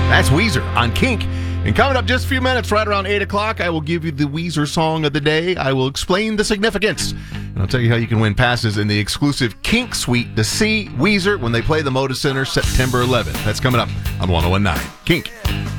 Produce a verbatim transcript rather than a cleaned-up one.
That's Weezer on Kink. And coming up just a few minutes, right around eight o'clock, I will give you the Weezer song of the day. I will explain the significance. And I'll tell you how you can win passes in the exclusive Kink Suite to see Weezer when they play the Moda Center September eleventh. That's coming up on one oh one point nine Kink.